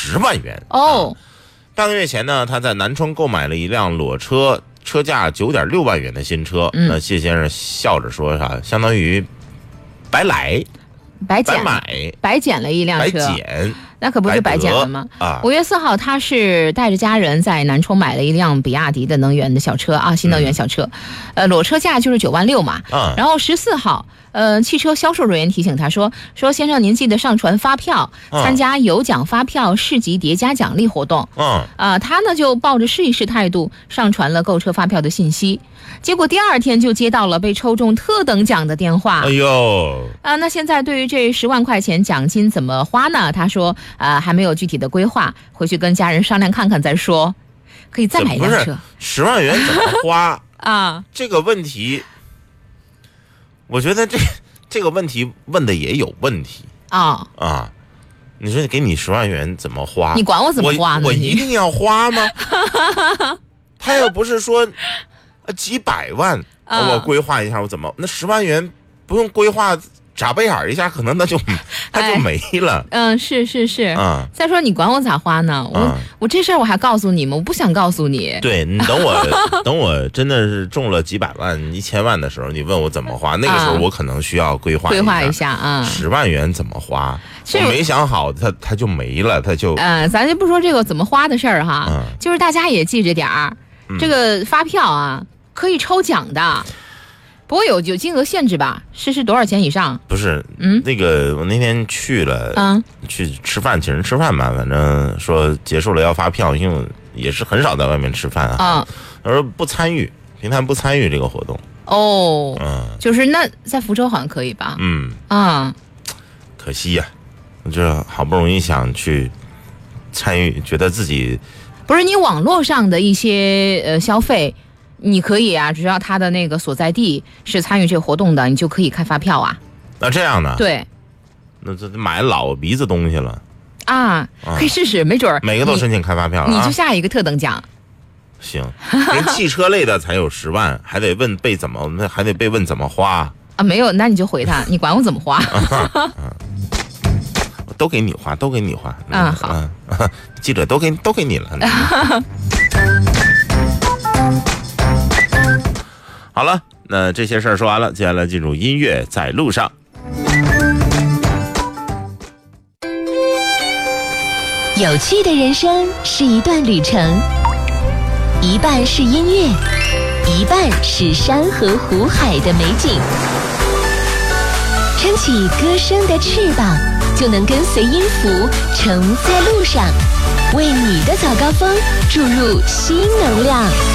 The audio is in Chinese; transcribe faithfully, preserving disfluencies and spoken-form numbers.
十万元哦、啊。 半个月前呢，他在南充购买了一辆裸车，车价九点六万元的新车。嗯、那谢先生笑着说啥，相当于白来。 白捡白买白捡了一辆车， 白捡， 那可不是白捡了吗？啊！五月四号，他是带着家人在南充买了一辆比亚迪的能源的小车啊，新能源小车，嗯、呃，裸车价就是九万六嘛。啊。然后十四号，呃，汽车销售人员提醒他说：“说先生，您记得上传发票，参加有奖发票市级叠加奖励活动。”嗯。啊，他呢就抱着试一试态度，上传了购车发票的信息。结果第二天就接到了被抽中特等奖的电话。 哎呦！ 啊，那现在对于这十万块钱奖金怎么花呢？他说，啊，还没有具体的规划，回去跟家人商量看看再说。可以再买一辆车。 十万元怎么花啊？ 这个问题，我觉得这这个问题问的也有问题啊啊！你说给你十万元怎么花？ 你管我怎么花呢？ 我, 我一定要花吗？他又不是说。几百万， 啊、 我规划一下，我怎么那十万元不用规划，眨巴眼一下，可能那就那就没了。 嗯、呃，是是是。 啊、嗯， 再说你管我咋花呢？我、嗯、我这事儿我还告诉你吗？我不想告诉你。 对你等我等我真的是中了几百万、一千万的时候，你问我怎么花，那个时候我可能需要规划规划一下啊。 十万元怎么花？我没想好，它它就没了，它就。 嗯、呃，咱就不说这个怎么花的事儿哈，嗯、就是大家也记着点儿，嗯、这个发票啊。可以抽奖的，不过有有金额限制吧？是是多少钱以上？ 不是，嗯，那个我那天去了，嗯，去吃饭，请人吃饭嘛，反正说结束了要发票，因为也是很少在外面吃饭啊。啊，他说不参与，平台不参与这个活动。 哦，嗯，就是那在福州好像可以吧？ 嗯， 啊， 可惜呀、啊，我这好不容易想去参与，觉得自己不是你网络上的一些呃消费。你可以啊，只要他的那个所在地是参与这个活动的，你就可以开发票啊。 那这样呢？ 对， 那这买老鼻子东西了啊，可以试试，没准儿每个都申请开发票了、啊， 你就下一个特等奖。 行，连汽车类的才有十万，还得问被怎么，那还得被问怎么花啊？没有，那你就回他，你管我怎么花。 都给你花，都给你花。 嗯，好， 嗯、记者都给都给你了。好了，那这些事儿说完了，接下来进入音乐在路上。 有趣的人生是一段旅程，一半是音乐，一半是山河湖海的美景。撑起歌声的翅膀，就能跟随音符乘在路上，为你的早高峰注入新能量。